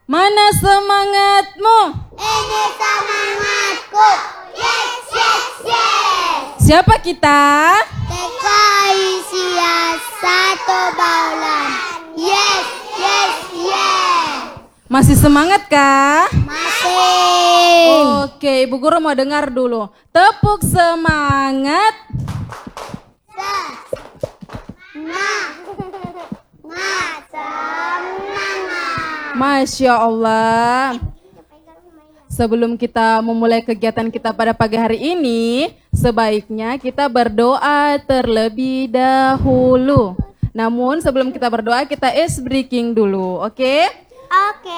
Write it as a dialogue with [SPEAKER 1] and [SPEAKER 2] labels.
[SPEAKER 1] Mana semangatmu?
[SPEAKER 2] Ini semangatku. Yes, yes, yes.
[SPEAKER 1] Siapa kita?
[SPEAKER 2] Asia Satu Baulan. Yes, yes, yes.
[SPEAKER 1] Masih semangat kah?
[SPEAKER 2] Masih.
[SPEAKER 1] Oke, Ibu Guru mau dengar dulu. Tepuk semangat. Masya Allah. Sebelum kita memulai kegiatan kita pada pagi hari ini, sebaiknya kita berdoa terlebih dahulu. Namun sebelum kita berdoa, kita ice breaking dulu, oke?
[SPEAKER 2] Oke.